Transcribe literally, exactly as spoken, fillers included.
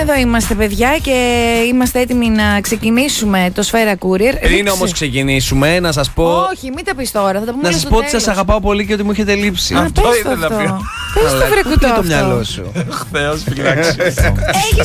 εδώ είμαστε, παιδιά, και είμαστε έτοιμοι να ξεκινήσουμε το Σφαίρα Courier. Πριν όμως ξεκινήσουμε, να σας πω. Όχι, μην τα πεις τώρα. Θα τα πούμε να σας πω ότι σας αγαπάω πολύ και ότι μου έχετε λείψει. Α, αυτό πες ήθελα το να αυτό. πει. Πες το βρε κουτό το αυτό. μυαλό σου. Θεός φυλάξει. Έχεις